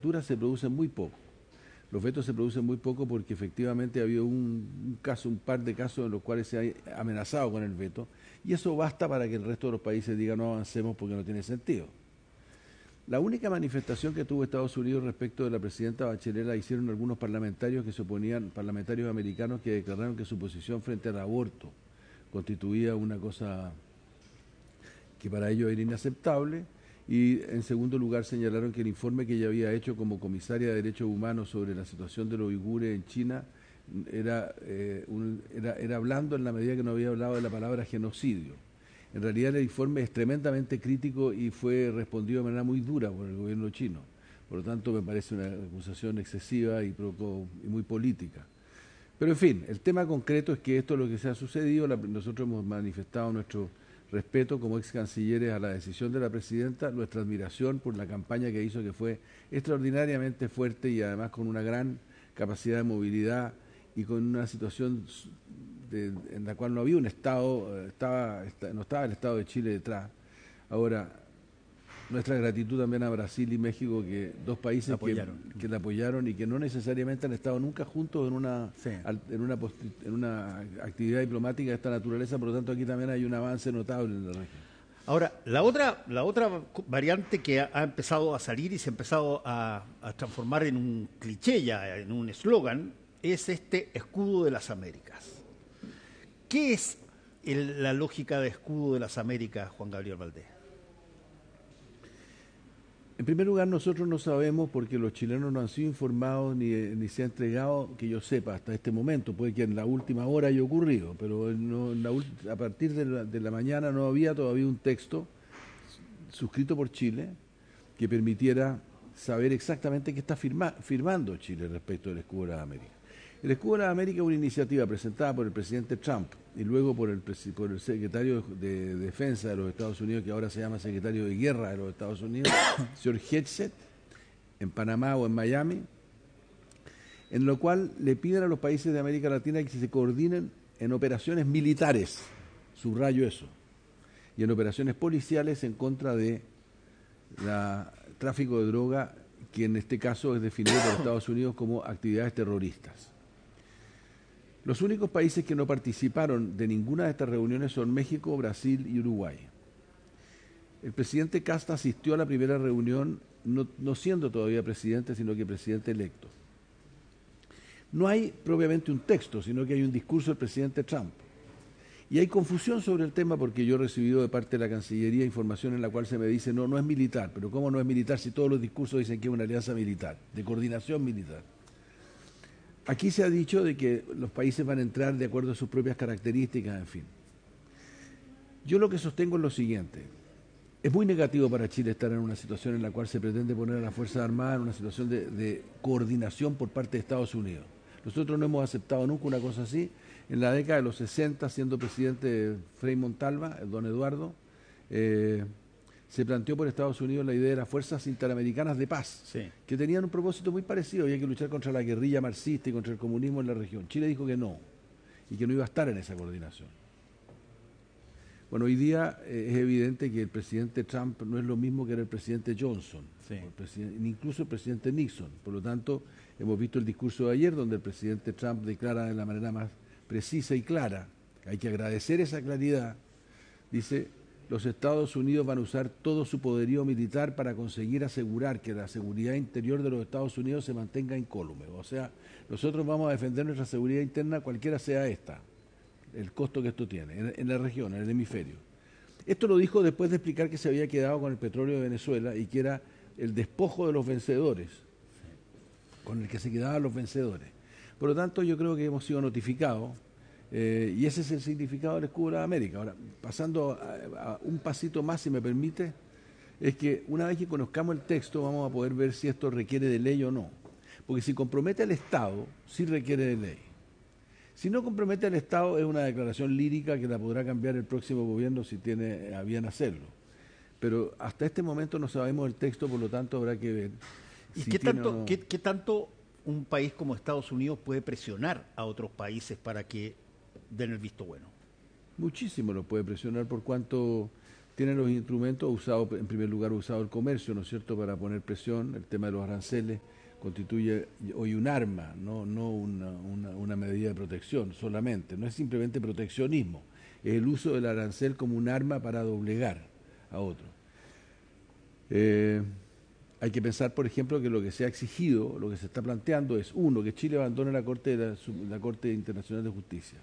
se producen muy poco. Los vetos se producen muy poco porque efectivamente ha habido un caso, un par de casos en los cuales se ha amenazado con el veto, y eso basta para que el resto de los países digan no avancemos porque no tiene sentido. La única manifestación que tuvo Estados Unidos respecto de la presidenta Bachelet la hicieron algunos parlamentarios que se oponían, parlamentarios americanos que declararon que su posición frente al aborto constituía una cosa que para ellos era inaceptable, y en segundo lugar señalaron que el informe que ella había hecho como comisaria de Derechos Humanos sobre la situación de los uigures en China era blando en la medida que no había hablado de la palabra genocidio. En realidad el informe es tremendamente crítico y fue respondido de manera muy dura por el gobierno chino. Por lo tanto, me parece una acusación excesiva y muy política. Pero en fin, el tema concreto es que esto es lo que se ha sucedido. Nosotros hemos manifestado nuestro respeto como ex cancilleres a la decisión de la presidenta, nuestra admiración por la campaña que hizo, que fue extraordinariamente fuerte y además con una gran capacidad de movilidad y con una situación en la cual no había un Estado, no estaba el Estado de Chile detrás. Ahora, nuestra gratitud también a Brasil y México, que dos países que la apoyaron y que no necesariamente han estado nunca juntos en una actividad diplomática de esta naturaleza, por lo tanto aquí también hay un avance notable en la región. Ahora, la otra variante que ha empezado a salir y se ha empezado a transformar en un cliché ya, en un eslogan, es este escudo de las Américas. ¿Qué es la lógica de escudo de las Américas, Juan Gabriel Valdés? En primer lugar, nosotros no sabemos porque los chilenos no han sido informados ni se ha entregado, que yo sepa, hasta este momento. Puede que en la última hora haya ocurrido, pero a partir de la mañana no había todavía un texto suscrito por Chile que permitiera saber exactamente qué está firmando Chile respecto del escudo de las Américas. El escudo de las Américas es una iniciativa presentada por el presidente Trump y luego por el secretario de Defensa de los Estados Unidos, que ahora se llama secretario de Guerra de los Estados Unidos, señor Hegseth, en Panamá o en Miami, en lo cual le piden a los países de América Latina que se coordinen en operaciones militares, subrayo eso, y en operaciones policiales en contra de tráfico de droga, que en este caso es definido por Estados Unidos como actividades terroristas. Los únicos países que no participaron de ninguna de estas reuniones son México, Brasil y Uruguay. El presidente Casta asistió a la primera reunión, no siendo todavía presidente, sino que presidente electo. No hay propiamente un texto, sino que hay un discurso del presidente Trump. Y hay confusión sobre el tema porque yo he recibido de parte de la Cancillería información en la cual se me dice no es militar, pero ¿cómo no es militar si todos los discursos dicen que es una alianza militar, de coordinación militar? Aquí se ha dicho de que los países van a entrar de acuerdo a sus propias características, en fin. Yo lo que sostengo es lo siguiente. Es muy negativo para Chile estar en una situación en la cual se pretende poner a las Fuerzas Armadas en una situación de coordinación por parte de Estados Unidos. Nosotros no hemos aceptado nunca una cosa así. En la década de los 60, siendo presidente Frei Montalva, el don Eduardo, se planteó por Estados Unidos la idea de las Fuerzas Interamericanas de Paz, sí, que tenían un propósito muy parecido, había que luchar contra la guerrilla marxista y contra el comunismo en la región. Chile dijo que no, y que no iba a estar en esa coordinación. Bueno, hoy día es evidente que el presidente Trump no es lo mismo que era el presidente Johnson, sí, incluso el presidente Nixon. Por lo tanto, hemos visto el discurso de ayer donde el presidente Trump declara de la manera más precisa y clara, hay que agradecer esa claridad, dice: los Estados Unidos van a usar todo su poderío militar para conseguir asegurar que la seguridad interior de los Estados Unidos se mantenga incólume. O sea, nosotros vamos a defender nuestra seguridad interna, cualquiera sea esta, el costo que esto tiene, en la región, en el hemisferio. Esto lo dijo después de explicar que se había quedado con el petróleo de Venezuela y que era el despojo de los vencedores, con el que se quedaban los vencedores. Por lo tanto, yo creo que hemos sido notificados. Y ese es el significado del escudo de la América. Ahora, pasando a un pasito más, si me permite, es que una vez que conozcamos el texto vamos a poder ver si esto requiere de ley o no. Porque si compromete al Estado, sí requiere de ley. Si no compromete al Estado, es una declaración lírica que la podrá cambiar el próximo gobierno si tiene a bien hacerlo. Pero hasta este momento no sabemos el texto, por lo tanto habrá que ver. ¿Y qué tanto un país como Estados Unidos puede presionar a otros países para que den el visto bueno? Muchísimo lo puede presionar por cuanto tiene los instrumentos usados, en primer lugar usado el comercio, ¿no es cierto?, para poner presión. El tema de los aranceles constituye hoy un arma, no una medida de protección solamente, no es simplemente proteccionismo, es el uso del arancel como un arma para doblegar a otros. Hay que pensar, por ejemplo, que lo que se ha exigido, lo que se está planteando es, uno, que Chile abandone la Corte Internacional de Justicia.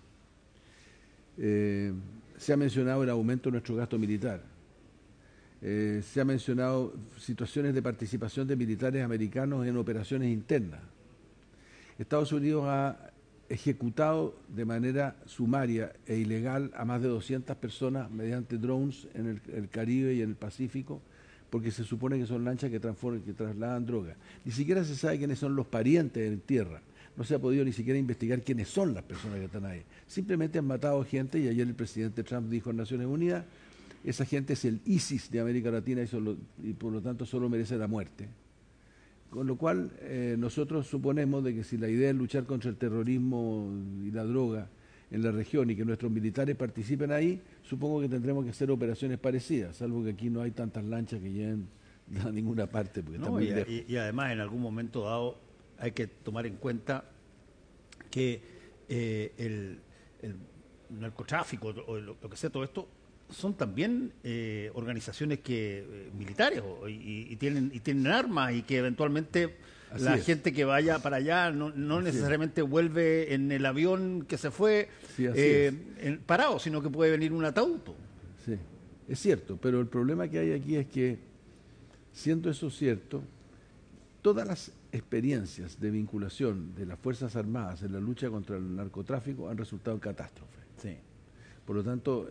Se ha mencionado el aumento de nuestro gasto militar. Se ha mencionado situaciones de participación de militares americanos en operaciones internas. Estados Unidos ha ejecutado de manera sumaria e ilegal a más de 200 personas mediante drones en el Caribe y en el Pacífico, porque se supone que son lanchas que trasladan droga. Ni siquiera se sabe quiénes son los parientes en tierra. No se ha podido ni siquiera investigar quiénes son las personas que están ahí. Simplemente han matado gente y ayer el presidente Trump dijo en Naciones Unidas, esa gente es el ISIS de América Latina y por lo tanto solo merece la muerte. Con lo cual nosotros suponemos de que si la idea es luchar contra el terrorismo y la droga en la región y que nuestros militares participen ahí, supongo que tendremos que hacer operaciones parecidas, salvo que aquí no hay tantas lanchas que lleguen a ninguna parte. Porque está muy lejos. Y además en algún momento dado hay que tomar en cuenta que el narcotráfico o lo que sea todo esto son también organizaciones militares y tienen armas y que eventualmente Así la es. gente que vaya para allá no necesariamente vuelve en el avión que se fue Sí, así parado, sino que puede venir un ataúd. Sí, es cierto, pero el problema que hay aquí es que, siendo eso cierto, todas las experiencias de vinculación de las Fuerzas Armadas en la lucha contra el narcotráfico han resultado en catástrofe. Sí. Por lo tanto,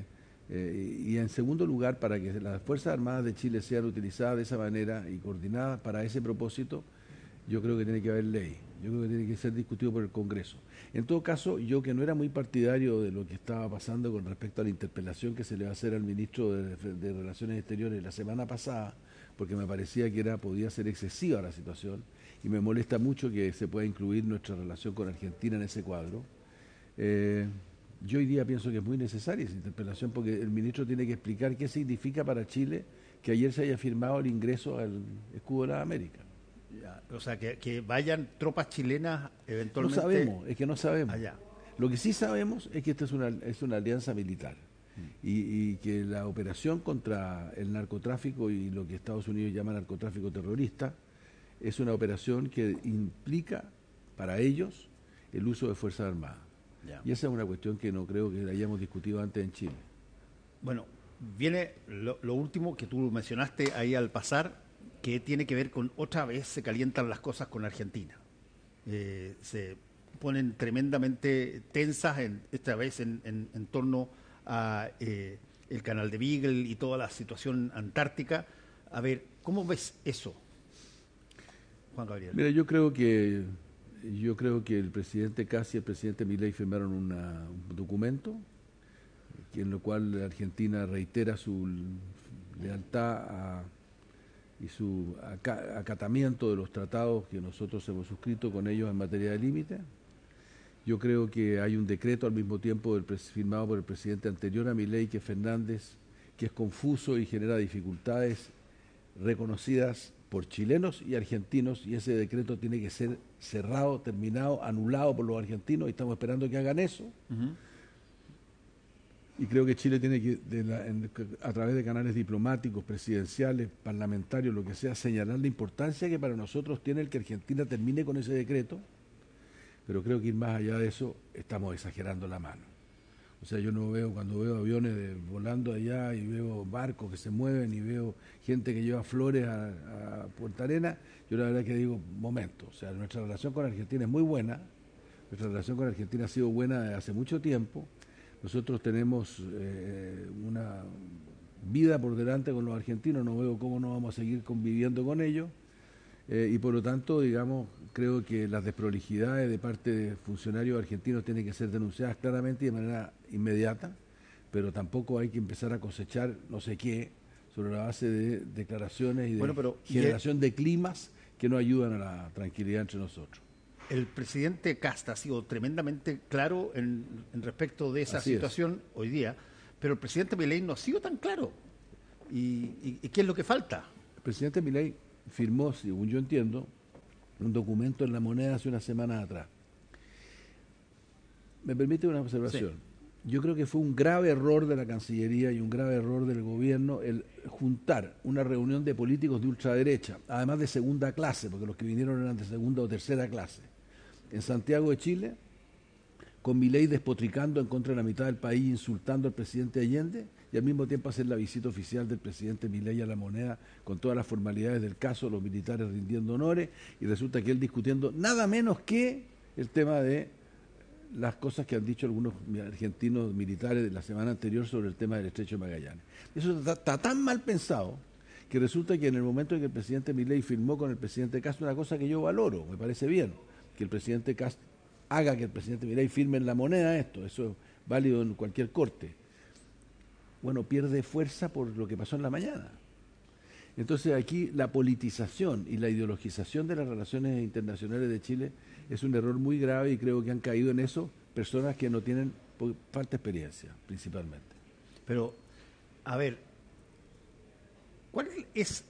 y en segundo lugar, para que las Fuerzas Armadas de Chile sean utilizadas de esa manera y coordinadas para ese propósito, yo creo que tiene que haber ley, yo creo que tiene que ser discutido por el Congreso. En todo caso, yo que no era muy partidario de lo que estaba pasando con respecto a la interpelación que se le va a hacer al ministro de Relaciones Exteriores la semana pasada, porque me parecía que podía ser excesiva la situación, y me molesta mucho que se pueda incluir nuestra relación con Argentina en ese cuadro. Yo hoy día pienso que es muy necesaria esa interpelación porque el ministro tiene que explicar qué significa para Chile que ayer se haya firmado el ingreso al escudo de la América. Ya, o sea, que vayan tropas chilenas eventualmente. No sabemos, es que no sabemos. Allá. Lo que sí sabemos es que esta es una alianza militar y que la operación contra el narcotráfico y lo que Estados Unidos llama narcotráfico terrorista es una operación que implica para ellos el uso de Fuerzas Armadas. Ya. Y esa es una cuestión que no creo que la hayamos discutido antes en Chile. Bueno, viene lo último que tú mencionaste ahí al pasar, que tiene que ver con otra vez se calientan las cosas con Argentina. Se ponen tremendamente tensas esta vez en torno a el canal de Beagle y toda la situación antártica. A ver, ¿cómo ves eso, Juan Gabriel? Mira, yo creo que el presidente Kast y el presidente Milei firmaron un documento en lo cual la Argentina reitera su lealtad y su acatamiento de los tratados que nosotros hemos suscrito con ellos en materia de límite. Yo creo que hay un decreto al mismo tiempo firmado por el presidente anterior a Milei, que es Fernández, que es confuso y genera dificultades reconocidas por chilenos y argentinos, y ese decreto tiene que ser cerrado, terminado, anulado por los argentinos, y estamos esperando que hagan eso. Uh-huh. Y creo que Chile tiene que, a través de canales diplomáticos, presidenciales, parlamentarios, lo que sea, señalar la importancia que para nosotros tiene el que Argentina termine con ese decreto, pero creo que ir más allá de eso estamos exagerando la mano. O sea, yo no veo, cuando veo aviones volando allá y veo barcos que se mueven y veo gente que lleva flores a Punta Arenas, yo la verdad que digo, momento, o sea, nuestra relación con Argentina es muy buena, nuestra relación con Argentina ha sido buena desde hace mucho tiempo, nosotros tenemos una vida por delante con los argentinos, no veo cómo no vamos a seguir conviviendo con ellos, y por lo tanto, digamos, creo que las desprolijidades de parte de funcionarios argentinos tienen que ser denunciadas claramente y de manera inmediata, pero tampoco hay que empezar a cosechar no sé qué sobre la base de declaraciones y de generación de climas que no ayudan a la tranquilidad entre nosotros. El presidente Kast ha sido tremendamente claro en respecto de esa situación hoy día, pero el presidente Milei no ha sido tan claro. ¿Y qué es lo que falta? El presidente Milei firmó, según yo entiendo, un documento en La Moneda hace unas semanas atrás. ¿Me permite una observación? Sí. Yo creo que fue un grave error de la Cancillería y un grave error del gobierno el juntar una reunión de políticos de ultraderecha, además de segunda clase, porque los que vinieron eran de segunda o tercera clase, en Santiago de Chile, con Milei despotricando en contra de la mitad del país, insultando al presidente Allende, y al mismo tiempo hacer la visita oficial del presidente Milei a La Moneda con todas las formalidades del caso, los militares rindiendo honores, y resulta que él discutiendo nada menos que el tema de las cosas que han dicho algunos argentinos militares de la semana anterior sobre el tema del Estrecho de Magallanes. Eso está tan mal pensado que resulta que en el momento en que el presidente Milei firmó con el presidente Castro, una cosa que yo valoro, me parece bien, que el presidente Castro haga que el presidente Milei firme en La Moneda esto, eso es válido en cualquier corte. Bueno, pierde fuerza por lo que pasó en la mañana. Entonces aquí la politización y la ideologización de las relaciones internacionales de Chile es un error muy grave y creo que han caído en eso personas que no tienen falta experiencia, principalmente. Pero, a ver, ¿cuál es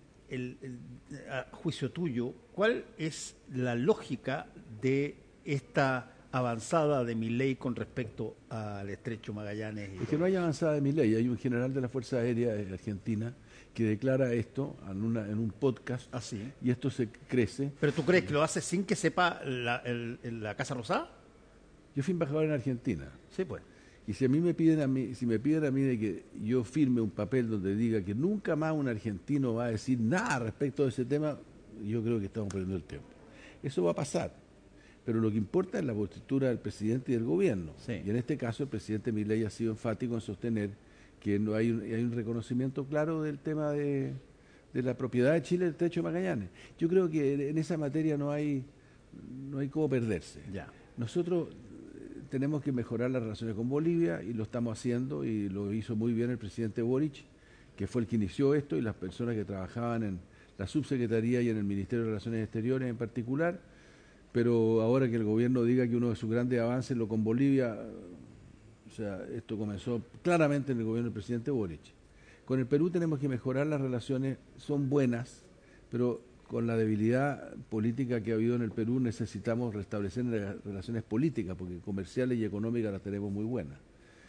a juicio tuyo, cuál es la lógica de esta avanzada de Milei con respecto al Estrecho Magallanes? Es que no hay avanzada de Milei, hay un general de la Fuerza Aérea de Argentina que declara esto en un podcast. ¿Ah, sí? Y esto se crece. ¿Pero tú crees que lo hace sin que sepa la Casa Rosada? Yo fui embajador en Argentina. Sí, pues. Y si me piden a mí de que yo firme un papel donde diga que nunca más un argentino va a decir nada respecto de ese tema, yo creo que estamos perdiendo el tiempo. Eso va a pasar. Pero lo que importa es la postura del presidente y del gobierno. Sí. Y en este caso el presidente Milei ha sido enfático en sostener que no hay un reconocimiento claro del tema de la propiedad de Chile del Estrecho de Magallanes. Yo creo que en esa materia no hay cómo perderse. Ya. Nosotros tenemos que mejorar las relaciones con Bolivia y lo estamos haciendo y lo hizo muy bien el presidente Boric, que fue el que inició esto, y las personas que trabajaban en la subsecretaría y en el Ministerio de Relaciones Exteriores en particular. Pero ahora que el gobierno diga que uno de sus grandes avances lo con Bolivia, o sea, esto comenzó claramente en el gobierno del presidente Boric. Con el Perú tenemos que mejorar las relaciones, son buenas, pero con la debilidad política que ha habido en el Perú necesitamos restablecer las relaciones políticas, porque comerciales y económicas las tenemos muy buenas.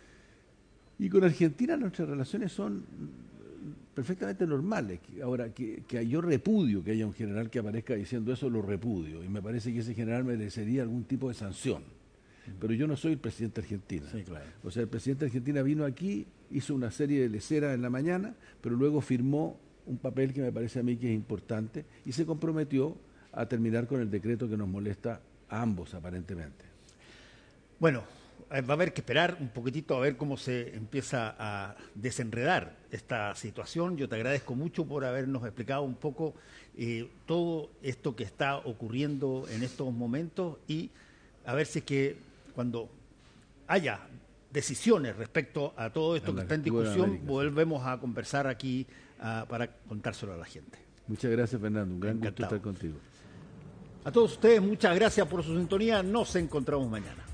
Y con Argentina nuestras relaciones son perfectamente normales. Ahora, que yo repudio que haya un general que aparezca diciendo eso, lo repudio, y me parece que ese general merecería algún tipo de sanción. Pero yo no soy el presidente argentino. Sí, claro. O sea, el presidente de Argentina vino aquí, hizo una serie de leceras en la mañana, pero luego firmó un papel que me parece a mí que es importante y se comprometió a terminar con el decreto que nos molesta a ambos, aparentemente. Bueno, va a haber que esperar un poquitito a ver cómo se empieza a desenredar esta situación. Yo te agradezco mucho por habernos explicado un poco todo esto que está ocurriendo en estos momentos, y a ver si es que cuando haya decisiones respecto a todo esto que está en discusión, volvemos a conversar aquí para contárselo a la gente. Muchas gracias, Fernando. Un gran gusto estar contigo. A todos ustedes, muchas gracias por su sintonía. Nos encontramos mañana.